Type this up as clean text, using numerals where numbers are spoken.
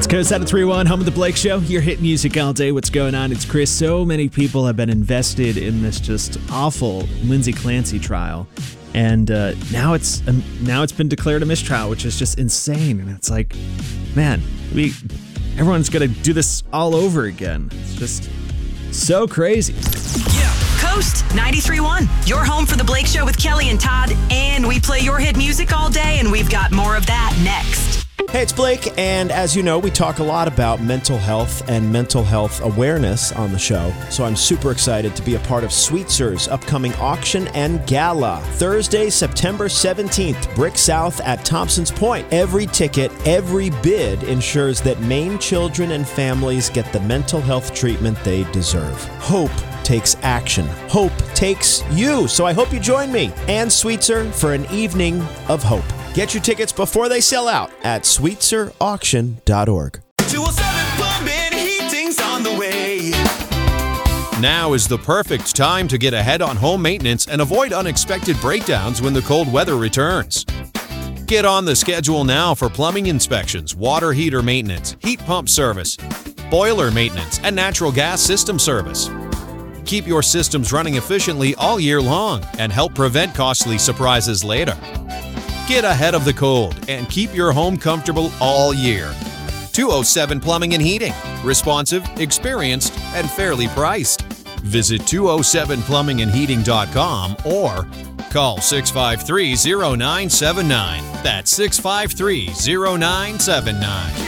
Coast 731, home of the Blake Show. You're hitting music all day. What's going on? It's Chris. So many people have been invested in this just awful Lindsay Clancy trial, and now it's been declared a mistrial, which is just insane. And it's like, man, everyone's gonna do this all over again. It's just so crazy. Yeah. Coast 93.1, your home for the Blake Show with Kelly and Todd, and we play your hit music all day, and we've got more of that next. Hey, it's Blake, and as you know, we talk a lot about mental health and mental health awareness on the show, so I'm super excited to be a part of Sweetzer's upcoming auction and gala. Thursday, September 17th, Brick South at Thompson's Point. Every ticket, every bid ensures that Maine children and families get the mental health treatment they deserve. Hope takes action. Hope takes you. So I hope you join me and Sweetser for an evening of hope. Get your tickets before they sell out at sweetzerauction.org. 207 Plumbing Heating's on the way. Now is the perfect time to get ahead on home maintenance and avoid unexpected breakdowns when the cold weather returns. Get on the schedule now for plumbing inspections, water heater maintenance, heat pump service, boiler maintenance, and natural gas system service. Keep your systems running efficiently all year long and help prevent costly surprises later. Get ahead of the cold and keep your home comfortable all year. 207 Plumbing and Heating. Responsive, experienced, and fairly priced. Visit 207plumbingandheating.com or call 653-0979. That's 653-0979.